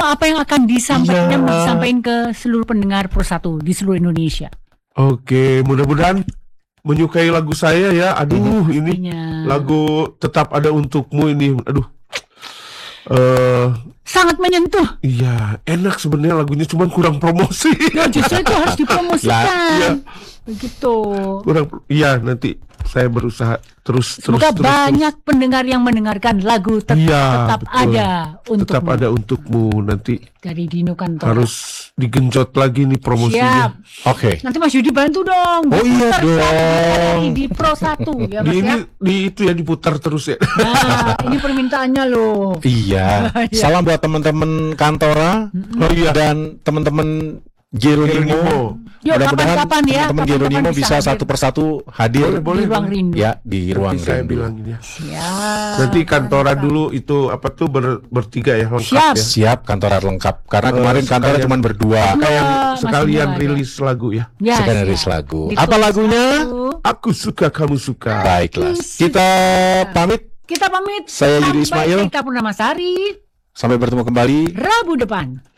apa yang akan disampaikan ke seluruh pendengar Pro 1 di seluruh Indonesia? Oke, mudah-mudahan menyukai lagu saya ya. Aduh, ini lagu Tetap Ada Untukmu ini. Aduh. Sangat menyentuh. Iya, enak sebenarnya lagunya, cuman kurang promosi. Ya, justru itu harus dipromosikan. Begitu. Iya, nanti saya berusaha terus. Semoga banyak pendengar yang mendengarkan lagu Tetap Ada Untukmu. Tetap Ada Untukmu nanti. Dari Dino Kantora. Harus digenjot lagi nih promosinya. Siap. Oke. Nanti Mas Yudi bantu dong. Oh iya dong. Di Pro 1 ya Mas ya. Di itu ya diputar terus ya. Nah, ini permintaannya loh. Iya. Salam buat teman-teman Kantora. Dan teman-teman Geronimo. Mudah-mudahan teman-teman Geronimo bisa satu persatu hadir di ruang rindu. Ya, di ruang rindu. Saya bilang ini ya. Siap. Nanti Kantora dulu itu apa tuh bertiga ya, lengkap ya. Siap, Kantora lengkap. Karena kemarin Kantora cuma berdua. Sekalian rilis lagu ya. Sekalian rilis lagu. Apa lagunya? Aku Suka Kamu Suka. Baiklah. Kita pamit. Kita pamit. Saya Yudi Ismail. Kita Purnamasari. Sampai bertemu kembali Rabu depan.